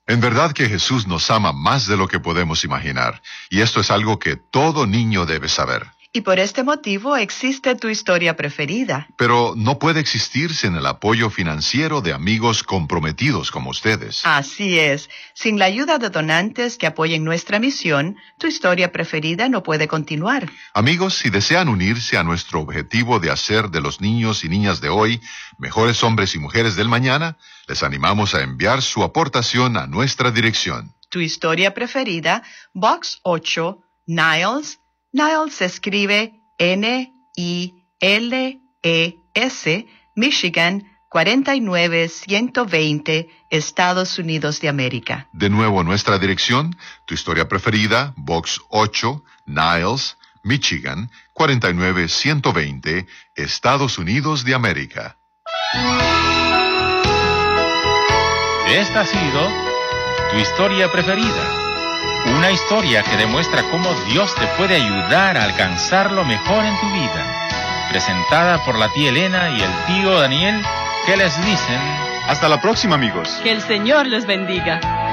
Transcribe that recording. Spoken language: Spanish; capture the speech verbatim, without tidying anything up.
En verdad que Jesús nos ama más de lo que podemos imaginar, y esto es algo que todo niño debe saber. Y por este motivo existe tu historia preferida. Pero no puede existir sin el apoyo financiero de amigos comprometidos como ustedes. Así es. Sin la ayuda de donantes que apoyen nuestra misión, tu historia preferida no puede continuar. Amigos, si desean unirse a nuestro objetivo de hacer de los niños y niñas de hoy mejores hombres y mujeres del mañana, les animamos a enviar su aportación a nuestra dirección. Tu historia preferida, Box ocho, Niles. Niles se escribe N I L E S, Michigan, cuarenta y nueve ciento veinte, Estados Unidos de América. De nuevo, nuestra dirección, tu historia preferida, Box ocho, Niles, Michigan, cuarenta y nueve ciento veinte, Estados Unidos de América. Esta ha sido tu historia preferida. Una historia que demuestra cómo Dios te puede ayudar a alcanzar lo mejor en tu vida. Presentada por la tía Elena y el tío Daniel, que les dicen... Hasta la próxima, amigos. Que el Señor les bendiga.